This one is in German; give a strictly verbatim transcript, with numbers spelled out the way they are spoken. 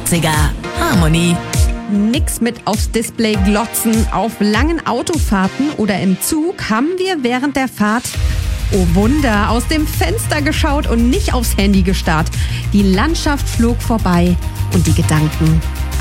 achtziger Harmony. Nix mit aufs Display glotzen. Auf langen Autofahrten oder im Zug haben wir während der Fahrt, oh Wunder, aus dem Fenster geschaut und nicht aufs Handy gestarrt. Die Landschaft flog vorbei und die Gedanken